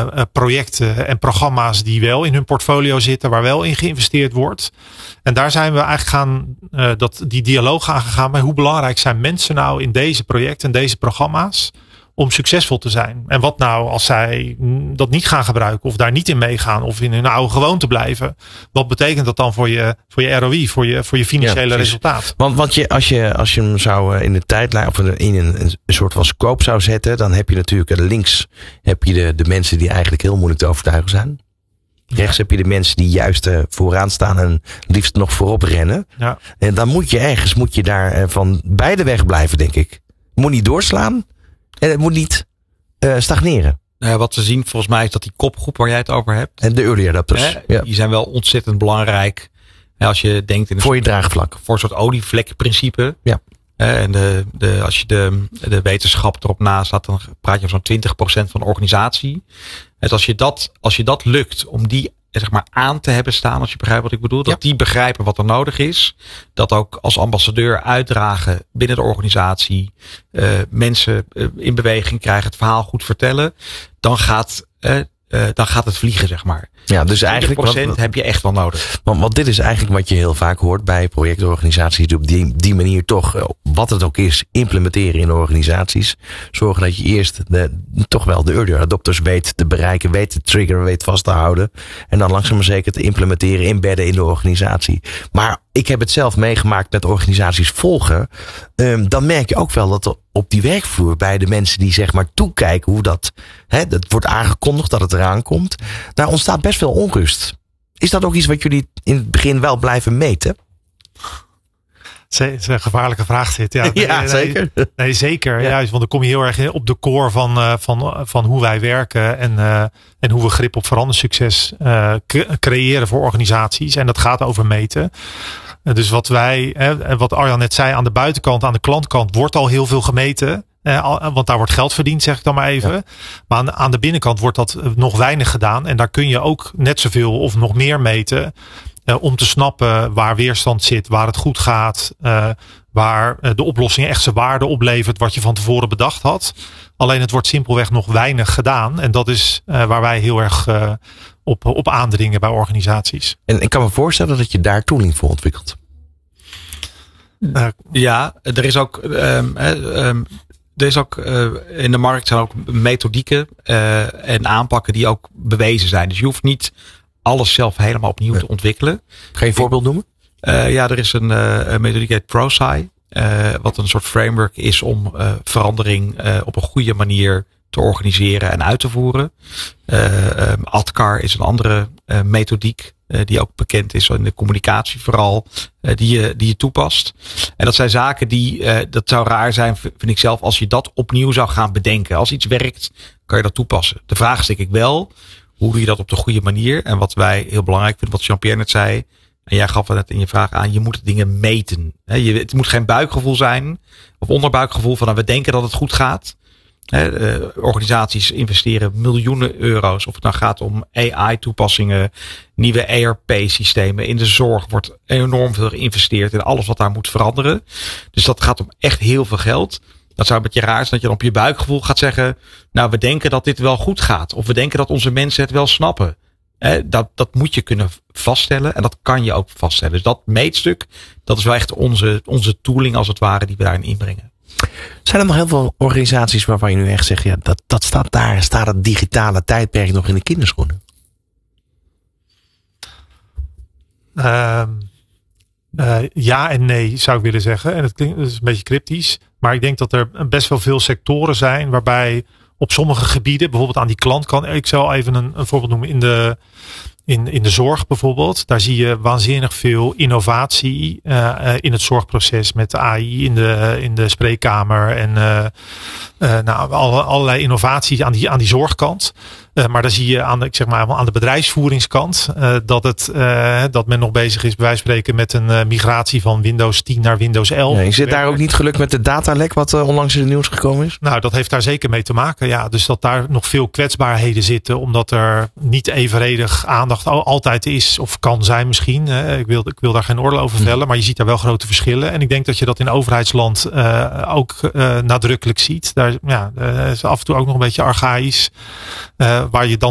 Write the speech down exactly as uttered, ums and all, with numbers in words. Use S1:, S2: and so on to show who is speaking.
S1: uh, projecten en programma's die wel in hun portfolio zitten, waar wel in geïnvesteerd wordt. En daar zijn we eigenlijk gaan, uh, dat, die dialoog aangegaan bij hoe belangrijk zijn mensen nou in deze projecten en deze programma's om succesvol te zijn. En wat nou als zij dat niet gaan gebruiken of daar niet in meegaan of in hun oude gewoonte blijven. Wat betekent dat dan voor je, voor je R O I, voor je, voor je financiële ja, resultaat?
S2: Want, want je, als, je, als je hem zou in de tijdlijn of in een, een soort van scope zou zetten, dan heb je natuurlijk links heb je de, de mensen die eigenlijk heel moeilijk te overtuigen zijn. Rechts ja. heb je de mensen die juist uh, vooraan staan en liefst nog voorop rennen. Ja. En dan moet je ergens moet je daar uh, van beide weg blijven, denk ik. Moet niet doorslaan. En het moet niet uh, stagneren.
S3: Nou ja, wat we zien volgens mij is dat die kopgroep waar jij het over hebt.
S2: En de early adopters.
S3: Hè, ja. Die zijn wel ontzettend belangrijk. Ja, als je denkt in een
S2: voor je
S3: soort,
S2: draagvlak.
S3: Voor een soort olievlekprincipe.
S2: Ja.
S3: Hè, en de, de, als je de, de wetenschap erop nastaat, dan praat je over zo'n twintig procent van de organisatie. En als je dat, als je dat lukt om die zeg maar aan te hebben staan, als je begrijpt wat ik bedoel. Dat ja. die begrijpen wat er nodig is. Dat ook als ambassadeur uitdragen binnen de organisatie. Uh, mensen uh, in beweging krijgen, het verhaal goed vertellen. Dan gaat, uh, uh, dan gaat het vliegen, zeg maar.
S2: Ja, dus eigenlijk
S3: twintig procent heb je echt wel nodig.
S2: Want, want dit is eigenlijk wat je heel vaak hoort bij projectorganisaties die op die, die manier toch, wat het ook is, implementeren in organisaties. Zorgen dat je eerst de, toch wel de early adopters weet te bereiken, weet te triggeren, weet vast te houden. En dan langzaam maar zeker te implementeren, inbedden in de organisatie. Maar ik heb het zelf meegemaakt met organisaties volgen. Um, dan merk je ook wel dat er op die werkvloer bij de mensen die zeg maar toekijken hoe dat, hè, dat wordt aangekondigd dat het eraan komt. Daar ontstaat best veel onrust. Is dat ook iets wat jullie in het begin wel blijven meten?
S1: Het is een gevaarlijke vraag zit. Ja,
S2: ja
S1: nee,
S2: zeker.
S1: Nee, nee zeker. Ja. Juist, want dan kom je heel erg op de core van, uh, van, van hoe wij werken. En, uh, en hoe we grip op verandersucces uh, creëren voor organisaties. En dat gaat over meten. Uh, dus wat wij, en wat Arjan net zei, aan de buitenkant, aan de klantkant wordt al heel veel gemeten. Uh, want daar wordt geld verdiend, zeg ik dan maar even. Ja. Maar aan de, aan de binnenkant wordt dat nog weinig gedaan. En daar kun je ook net zoveel of nog meer meten. Uh, om te snappen waar weerstand zit, waar het goed gaat. Uh, waar uh, de oplossing echt zijn waarde oplevert wat je van tevoren bedacht had. Alleen het wordt simpelweg nog weinig gedaan. En dat is uh, waar wij heel erg uh, op, op aandringen bij organisaties.
S2: En ik kan me voorstellen dat je daar tooling voor ontwikkelt.
S3: Uh, ja, er is ook... Um, um, Er is ook uh, in de markt zijn ook methodieken uh, en aanpakken die ook bewezen zijn. Dus je hoeft niet alles zelf helemaal opnieuw te ontwikkelen.
S2: Ga je een voorbeeld noemen?
S3: Uh, ja, er is een, uh, een methodiek die heet ProSci. Uh, wat een soort framework is om uh, verandering uh, op een goede manier te organiseren en uit te voeren. Uh, um, ADKAR is een andere uh, methodiek. Uh, die ook bekend is in de communicatie vooral. Uh, die, je, die je toepast. En dat zijn zaken die, uh, dat zou raar zijn vind ik zelf. Als je dat opnieuw zou gaan bedenken. Als iets werkt, kan je dat toepassen. De vraag is denk ik wel. Hoe doe je dat op de goede manier? En wat wij heel belangrijk vinden. Wat Jean-Pierre net zei. En jij gaf het net in je vraag aan. Je moet dingen meten. He, je, het moet geen buikgevoel zijn. Of onderbuikgevoel van nou, we denken dat het goed gaat. He, uh, organisaties investeren miljoenen euro's. Of het nou gaat om A I-toepassingen, nieuwe E R P-systemen. In de zorg wordt enorm veel geïnvesteerd in alles wat daar moet veranderen. Dus dat gaat om echt heel veel geld. Dat zou een beetje raar zijn dat je dan op je buikgevoel gaat zeggen. Nou, we denken dat dit wel goed gaat. Of we denken dat onze mensen het wel snappen. He, dat, dat moet je kunnen vaststellen. En dat kan je ook vaststellen. Dus dat meetstuk, dat is wel echt onze, onze tooling als het ware die we daarin inbrengen.
S2: Zijn er nog heel veel organisaties waarvan je nu echt zegt, ja, dat, dat staat daar, staat het digitale tijdperk nog in de kinderschoenen?
S1: Uh, uh, ja en nee, zou ik willen zeggen. En het klinkt het is een beetje cryptisch. Maar ik denk dat er best wel veel sectoren zijn waarbij op sommige gebieden, bijvoorbeeld aan die klantkant, ik zal even een, een voorbeeld noemen in de In, in de zorg bijvoorbeeld, daar zie je waanzinnig veel innovatie uh, in het zorgproces met A I in de, in de spreekkamer en uh, uh, nou, alle, allerlei innovaties aan die, aan die zorgkant. Uh, maar dan zie je aan de, ik zeg maar, aan de bedrijfsvoeringskant uh, dat, het, uh, dat men nog bezig is bij wijze van spreken met een uh, migratie van Windows tien naar Windows elf.
S2: Nee, zit daar ook niet gelukt met de datalek wat uh, onlangs in het nieuws gekomen is?
S1: Nou, dat heeft daar zeker mee te maken. Ja, dus dat daar nog veel kwetsbaarheden zitten omdat er niet evenredig aandacht altijd is of kan zijn misschien. Uh, ik, wil, ik wil daar geen oordeel over vellen, maar je ziet daar wel grote verschillen. En ik denk dat je dat in overheidsland uh, ook uh, nadrukkelijk ziet. Daar ja, uh, is af en toe ook nog een beetje archaïs. Uh, waar je dan